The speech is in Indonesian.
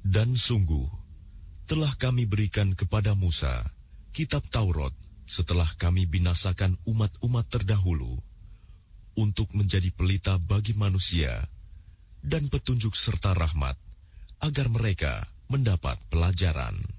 Dan sungguh, telah kami berikan kepada Musa kitab Taurat setelah kami binasakan umat-umat terdahulu, untuk menjadi pelita bagi manusia dan petunjuk serta rahmat, agar mereka mendapat pelajaran.